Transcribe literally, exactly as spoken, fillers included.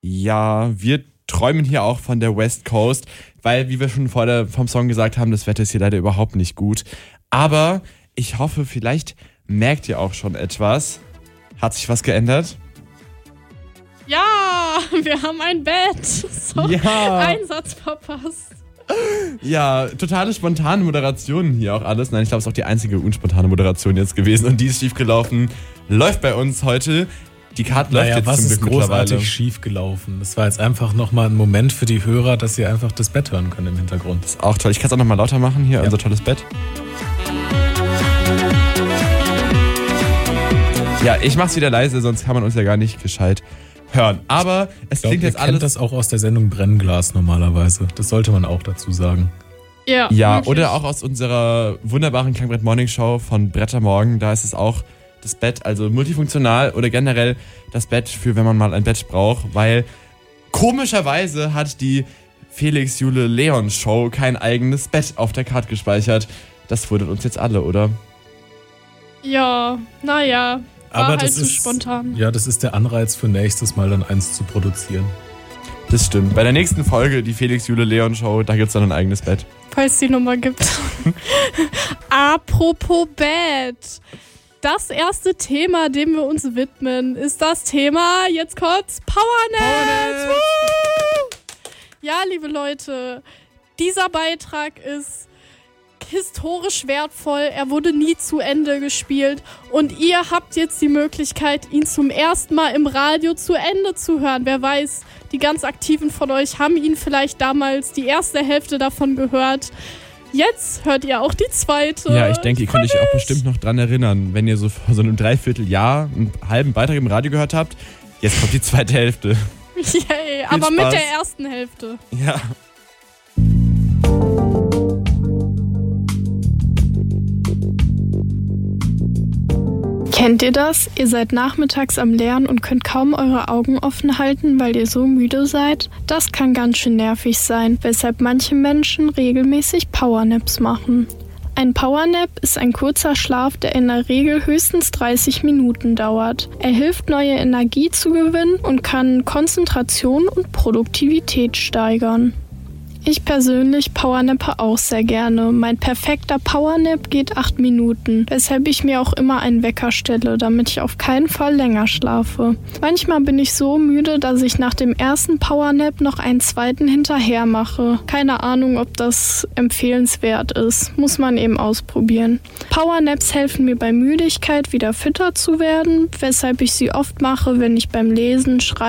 Ja, wir träumen hier auch von der West Coast, weil, wie wir schon vor der, vom Song gesagt haben, das Wetter ist hier leider überhaupt nicht gut. Aber ich hoffe, vielleicht merkt ihr auch schon etwas. Hat sich was geändert? Ja, wir haben ein Bett. So, ja. Einsatz verpasst. Ja, totale spontane Moderationen hier auch alles. Nein, ich glaube, es ist auch die einzige unspontane Moderation jetzt gewesen und die ist schiefgelaufen. Läuft bei uns heute. Die Karte läuft naja, jetzt was zum ist Glück großartig mittlerweile. schiefgelaufen? Das war jetzt einfach nochmal ein Moment für die Hörer, dass sie einfach das Bett hören können im Hintergrund. Das ist auch toll. Ich kann es auch nochmal lauter machen hier, ja. Unser tolles Bett. Ja, ich mach's wieder leise, sonst kann man uns ja gar nicht gescheit hören. Aber es ich glaub, klingt jetzt ihr alles... kennt das auch aus der Sendung Brennglas normalerweise. Das sollte man auch dazu sagen. Ja, ja wirklich. Oder auch aus unserer wunderbaren Klangbrett Morning Show von Brettermorgen. Da ist es auch das Bett, also multifunktional oder generell das Bett für, wenn man mal ein Bett braucht. Weil komischerweise hat die Felix Jule Leon Show kein eigenes Bett auf der Karte gespeichert. Das wundert uns jetzt alle, oder? Ja, naja. War Aber halt das zu ist, spontan. Ja, das ist der Anreiz für nächstes Mal dann eins zu produzieren. Das stimmt. Bei der nächsten Folge, die Felix Jule Leon Show, da gibt es dann ein eigenes Bett. Falls es die Nummer gibt. Apropos Bett. Das erste Thema, dem wir uns widmen, ist das Thema, jetzt kommt's, Powernap. Powernap. Ja, liebe Leute, dieser Beitrag ist historisch wertvoll, er wurde nie zu Ende gespielt und ihr habt jetzt die Möglichkeit, ihn zum ersten Mal im Radio zu Ende zu hören. Wer weiß, die ganz Aktiven von euch haben ihn vielleicht damals die erste Hälfte davon gehört. Jetzt hört ihr auch die zweite. Ja, ich denke, ihr könnt euch auch bestimmt noch dran erinnern, wenn ihr so vor so einem Dreivierteljahr einen halben Beitrag im Radio gehört habt. Jetzt kommt die zweite Hälfte. Yay, aber Spaß. mit der ersten Hälfte. Ja. Kennt ihr das? Ihr seid nachmittags am Lernen und könnt kaum eure Augen offen halten, weil ihr so müde seid? Das kann ganz schön nervig sein, weshalb manche Menschen regelmäßig Powernaps machen. Ein Powernap ist ein kurzer Schlaf, der in der Regel höchstens dreißig Minuten dauert. Er hilft, neue Energie zu gewinnen und kann Konzentration und Produktivität steigern. Ich persönlich powernappe auch sehr gerne. Mein perfekter Powernap geht acht Minuten, weshalb ich mir auch immer einen Wecker stelle, damit ich auf keinen Fall länger schlafe. Manchmal bin ich so müde, dass ich nach dem ersten Powernap noch einen zweiten hinterher mache. Keine Ahnung, ob das empfehlenswert ist. Muss man eben ausprobieren. Powernaps helfen mir bei Müdigkeit wieder fitter zu werden, weshalb ich sie oft mache, wenn ich beim Lesen, Schreiben